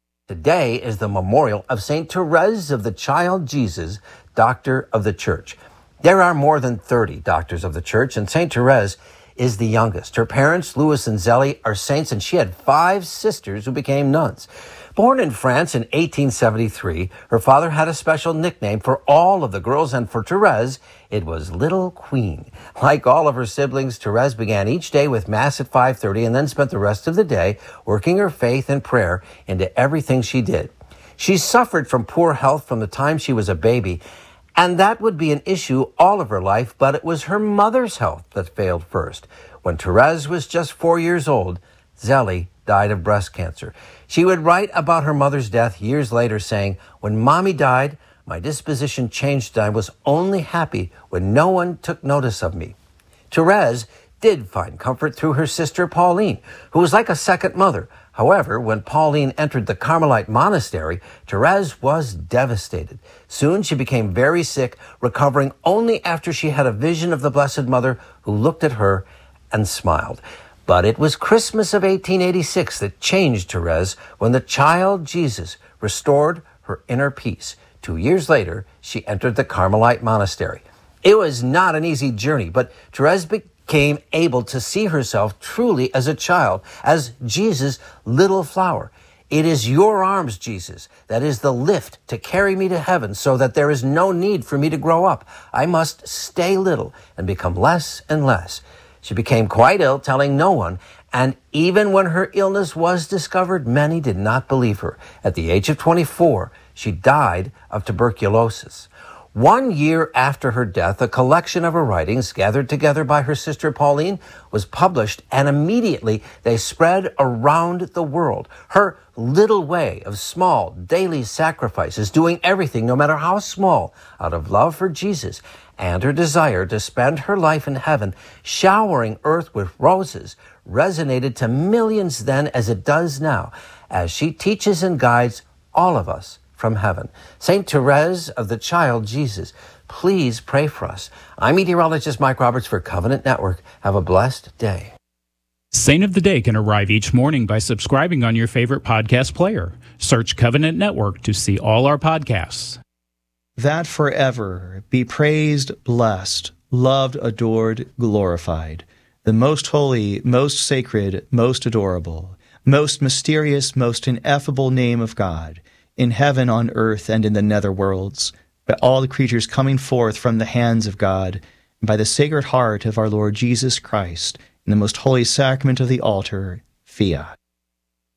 Today is the memorial of Saint Therese of the Child Jesus, Doctor of the Church. There are more than thirty doctors of the Church, and Saint Therese is the youngest. Her parents, Louis and Zélie, are saints, and she had five sisters who became nuns. Born in France in eighteen seventy-three, her father had a special nickname for all of the girls, and for Therese, it was Little Queen. Like all of her siblings, Therese began each day with Mass at five thirty and then spent the rest of the day working her faith and prayer into everything she did. She suffered from poor health from the time she was a baby, and that would be an issue all of her life, but it was her mother's health that failed first. When Therese was just four years old, Zélie died of breast cancer. She would write about her mother's death years later, saying, "When Mommy died, my disposition changed and I was only happy when no one took notice of me." Therese did find comfort through her sister Pauline, who was like a second mother. However, when Pauline entered the Carmelite monastery, Therese was devastated. Soon she became very sick, recovering only after she had a vision of the Blessed Mother who looked at her and smiled. But it was Christmas of eighteen eighty-six that changed Therese, when the child Jesus restored her inner peace. Two years later, she entered the Carmelite monastery. It was not an easy journey, but Therese became able to see herself truly as a child, as Jesus' little flower. It is your arms, Jesus, that is the lift to carry me to heaven, so that there is no need for me to grow up. I must stay little and become less and less. She became quite ill, telling no one, and even when her illness was discovered, many did not believe her. At the age of twenty-four, she died of tuberculosis. One year after her death, a collection of her writings, gathered together by her sister Pauline, was published, and immediately they spread around the world. Her little way of small daily sacrifices, doing everything, no matter how small, out of love for Jesus, and her desire to spend her life in heaven, showering earth with roses, resonated to millions then as it does now, as she teaches and guides all of us from heaven. Saint Therese of the Child Jesus, please pray for us. I'm meteorologist Mike Roberts for Covenant Network. Have a blessed day. Saint of the Day can arrive each morning by subscribing on your favorite podcast player. Search Covenant Network to see all our podcasts. That forever be praised, blessed, loved, adored, glorified, the most holy, most sacred, most adorable, most mysterious, most ineffable name of God, in heaven, on earth, and in the nether worlds, by all the creatures coming forth from the hands of God, and by the sacred heart of our Lord Jesus Christ, in the most holy sacrament of the altar, fiat.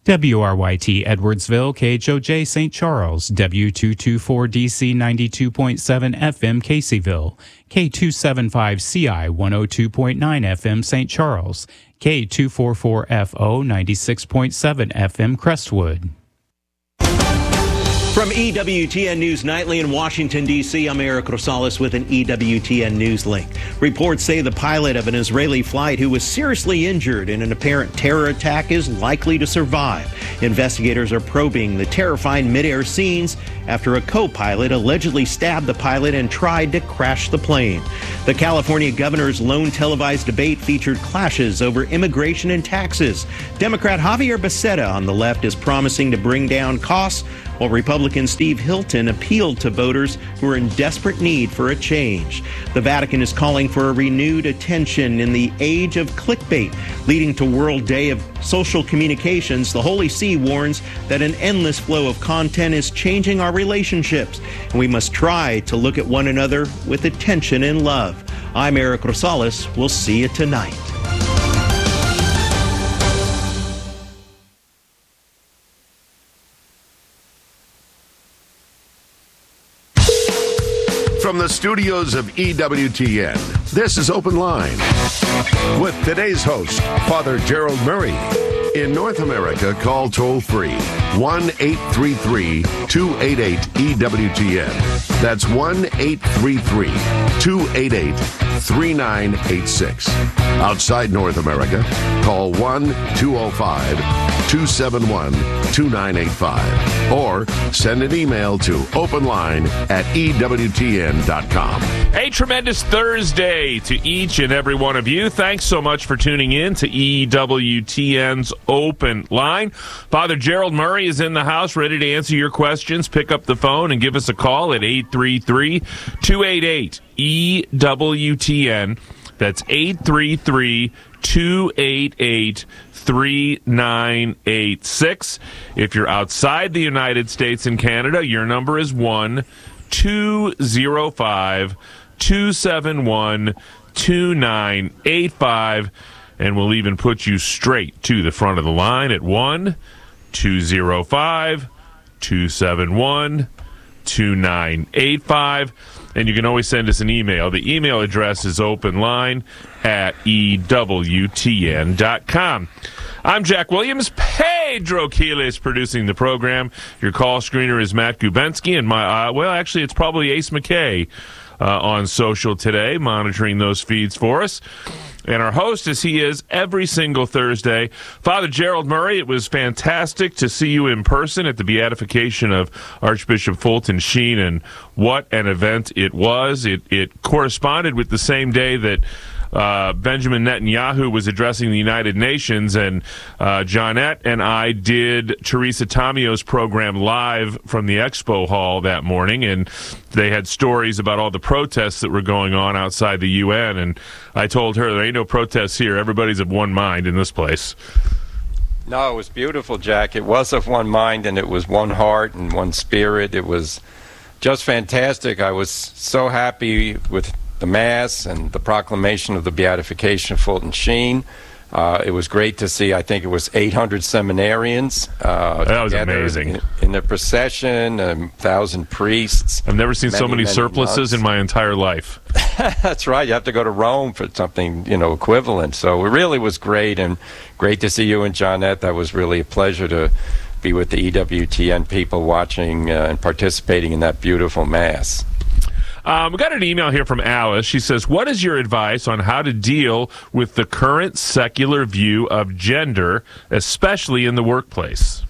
W R Y T Edwardsville, K H O J Saint Charles, W two twenty-four D C ninety-two point seven F M Caseyville, K two seventy-five C I one oh two point nine F M Saint Charles, K two forty-four F O ninety-six point seven F M Crestwood. From E W T N News Nightly in Washington, D C, I'm Eric Rosales with an E W T N News link. Reports say the pilot of an Israeli flight who was seriously injured in an apparent terror attack is likely to survive. Investigators are probing the terrifying midair scenes after a co-pilot allegedly stabbed the pilot and tried to crash the plane. The California governor's lone televised debate featured clashes over immigration and taxes. Democrat Javier Becerra on the left is promising to bring down costs, while Republican Steve Hilton appealed to voters who are in desperate need for a change. The Vatican is calling for a renewed attention in the age of clickbait, leading to World Day of Social Communications. The Holy See warns that an endless flow of content is changing our relationships, and we must try to look at one another with attention and love. I'm Eric Rosales. We'll see you tonight. From the studios of E W T N, this is Open Line with today's host, Father Gerald Murray. In North America, call toll-free one eight three three, two eight eight, E W T N. That's one eight three three, two eight eight, three nine eight six. Outside North America, call one two oh five, two seven one, two nine eight five or send an email to openline at E W T N dot com. A tremendous Thursday to each and every one of you. Thanks so much for tuning in to E W T N's Open Line. Father Gerald Murray is in the house, ready to answer your questions. Pick up the phone and give us a call at eight three three, two eight eight, E W T N. That's eight three three, two eight eight, three nine eight six. If you're outside the United States and Canada, your number is one two oh five, two seven one, two nine eight five. And we'll even put you straight to the front of the line at one two oh five, two seven one, two nine eight five. And you can always send us an email. The email address is openline at E W T N dot com. I'm Jack Williams. Pedro Quiles producing the program. Your call screener is Matt Gubensky. And my, uh, well, actually, it's probably Ace McKay uh, on social today, monitoring those feeds for us. And our host, as he is every single Thursday, Father Gerald Murray. It was fantastic to see you in person at the beatification of Archbishop Fulton Sheen, and what an event it was. It, it corresponded with the same day that Uh, Benjamin Netanyahu was addressing the United Nations, and uh, Johnette and I did Teresa Tomio's program live from the expo hall that morning, and they had stories about all the protests that were going on outside the U N, and I told her there ain't no protests here. Everybody's of one mind in this place. No, it was beautiful, Jack. It was of one mind, and it was one heart and one spirit. It was just fantastic. I was so happy with the Mass and the proclamation of the beatification of Fulton Sheen. Uh, it was great to see, I think it was eight hundred seminarians. Uh, that was amazing. In, in the procession, a thousand priests. I've never seen many, so many, many surplices months. in my entire life. That's right. You have to go to Rome for something, you know, equivalent. So it really was great, and great to see you and Johnette. That was really a pleasure to be with the E W T N people watching uh, and participating in that beautiful Mass. Um, we got an email here from Alice. She says, what is your advice on how to deal with the current secular view of gender, especially in the workplace?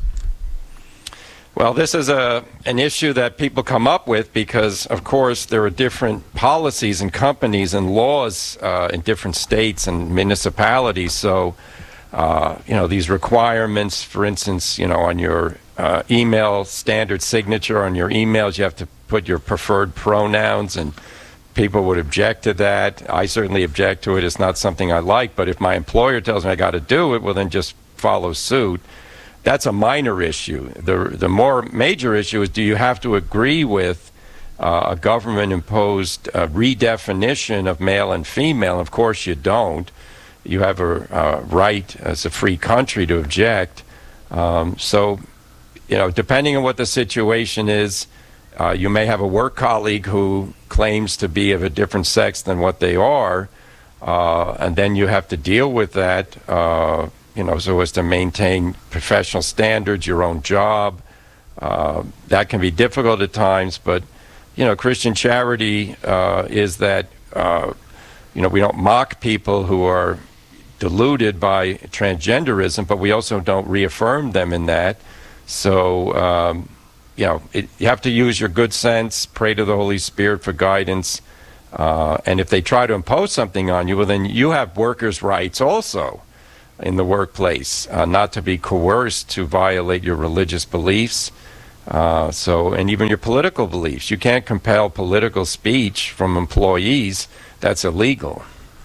Well, this is a an issue that people come up with because, of course, there are different policies and companies and laws uh, in different states and municipalities. So, uh, you know, these requirements, for instance, you know, on your uh, email standard signature on your emails, you have to put your preferred pronouns, and people would object to that. I certainly object to it. It's not something I like, but if my employer tells me I got to do it, well, then just follow suit. That's a minor issue. The the more major issue is, do you have to agree with uh, a government-imposed uh, redefinition of male and female? Of course you don't. You have a uh, right as a free country to object. Um, so, you know, depending on what the situation is, uh, you may have a work colleague who claims to be of a different sex than what they are, uh, and then you have to deal with that, uh, you know, so as to maintain professional standards, your own job. Uh, that can be difficult at times, but, you know, Christian charity uh, is that, uh, you know, we don't mock people who are deluded by transgenderism, but we also don't reaffirm them in that. So, um, you know, it, you have to use your good sense, pray to the Holy Spirit for guidance, uh, and if they try to impose something on you, well, then you have workers' rights also in the workplace, uh, not to be coerced to violate your religious beliefs. Uh, so, and even your political beliefs. You can't compel political speech from employees. That's illegal.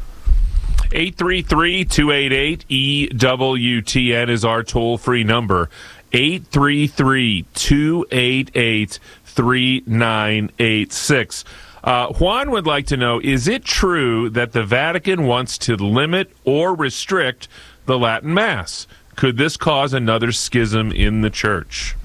eight three three, two eight eight, E W T N is our toll-free number. eight three three, two eight eight, three nine eight six. Uh, Juan would like to know, is it true that the Vatican wants to limit or restrict the Latin Mass? Could this cause another schism in the Church?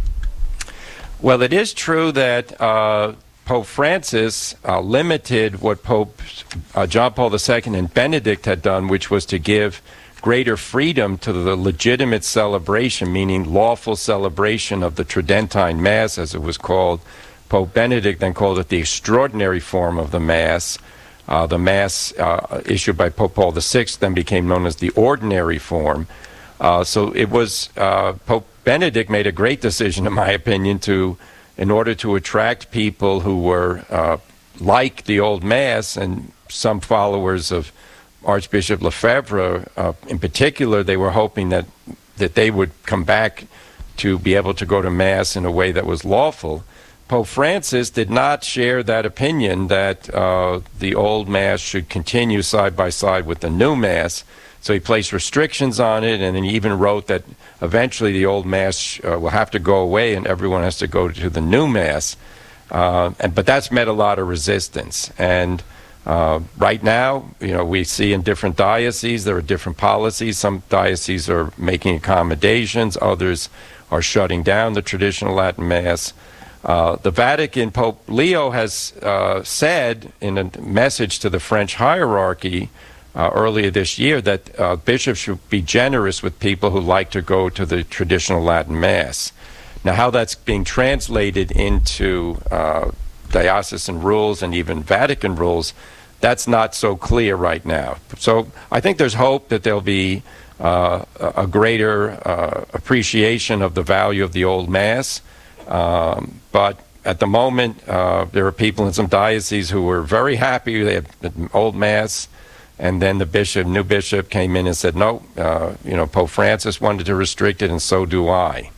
Well, it is true that uh, Pope Francis uh, limited what Pope uh, John Paul the Second and Benedict had done, which was to give greater freedom to the legitimate celebration, meaning lawful celebration of the Tridentine Mass, as it was called. Pope Benedict then called it the extraordinary form of the Mass. Uh, the Mass uh, issued by Pope Paul the Sixth then became known as the ordinary form. Uh, so it was uh, Pope Benedict made a great decision, in my opinion, to, in order to attract people who were uh, like the old Mass, and some followers of Archbishop Lefebvre, uh, in particular, they were hoping that that they would come back to be able to go to Mass in a way that was lawful. Pope Francis did not share that opinion that uh, the old Mass should continue side by side with the new Mass. So he placed restrictions on it, and then he even wrote that eventually the old Mass uh, will have to go away and everyone has to go to the new Mass. Uh, and, but that's met a lot of resistance. And uh, right now, you know, we see in different dioceses, there are different policies. Some dioceses are making accommodations. Others are shutting down the traditional Latin Mass. Uh, the Vatican, Pope Leo has uh, said in a message to the French hierarchy Uh, earlier this year that uh, bishops should be generous with people who like to go to the traditional Latin Mass. Now, how that's being translated into uh, diocesan rules and even Vatican rules, that's not so clear right now. So I think there's hope that there'll be uh, a greater uh, appreciation of the value of the old Mass. Um, but at the moment, uh, there are people in some dioceses who were very happy they had the old Mass. And then the bishop, new bishop, came in and said, no, uh, you know, Pope Francis wanted to restrict it, and so do I.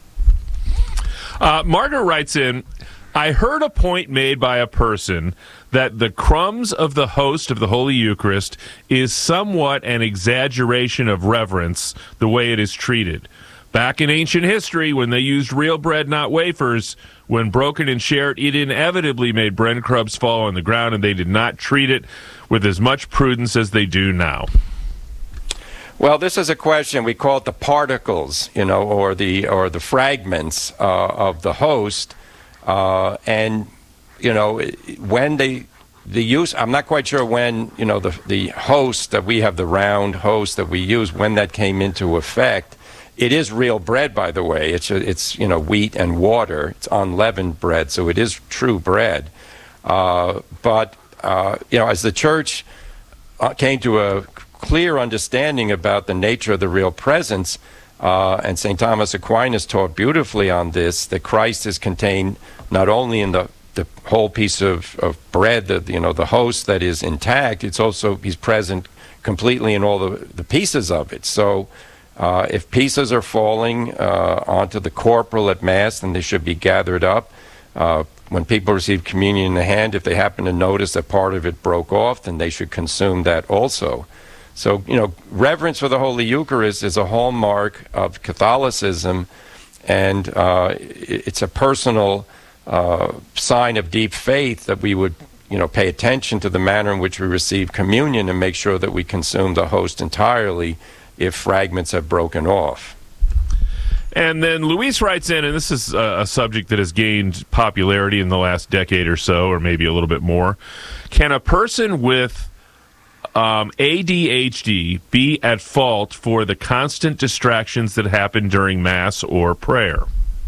Uh, Margaret writes in, I heard a point made by a person that the crumbs of the host of the Holy Eucharist is somewhat an exaggeration of reverence, the way it is treated. Back in ancient history, when they used real bread, not wafers, when broken and shared, it inevitably made breadcrumbs fall on the ground, and they did not treat it with as much prudence as they do now. Well, this is a question, we call it the particles, you know, or the or the fragments uh, of the host. Uh, and, you know, when they, the use, I'm not quite sure when, you know, the, the host that we have, the round host that we use, when that came into effect. It is real bread, by the way. It's, it's you know, wheat and water. It's unleavened bread, so it is true bread. Uh, but, uh, you know, as the Church uh, came to a clear understanding about the nature of the real presence, uh, and Saint Thomas Aquinas taught beautifully on this, that Christ is contained not only in the, the whole piece of, of bread, the, you know, the host that is intact, it's also, he's present completely in all the, the pieces of it. So, Uh, if pieces are falling uh, onto the corporal at Mass, then they should be gathered up. Uh, when people receive communion in the hand, if they happen to notice that part of it broke off, then they should consume that also. So, you know, reverence for the Holy Eucharist is a hallmark of Catholicism, and uh, it's a personal uh, sign of deep faith that we would, you know, pay attention to the manner in which we receive communion and make sure that we consume the host entirely if fragments have broken off. And then Luis writes in, and this is a, a subject that has gained popularity in the last decade or so, or maybe a little bit more. Can a person with um, A D H D be at fault for the constant distractions that happen during Mass or prayer?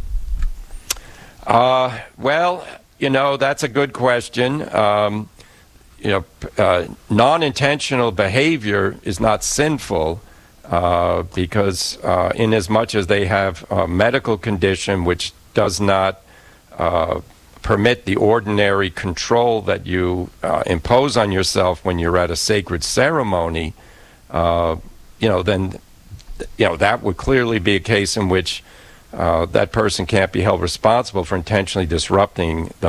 Uh, well, you know, that's a good question. Um, you know, uh, non-intentional behavior is not sinful. Uh, because uh, in as much as they have a medical condition which does not uh, permit the ordinary control that you uh, impose on yourself when you're at a sacred ceremony, uh, you know, then you know that would clearly be a case in which uh, that person can't be held responsible for intentionally disrupting the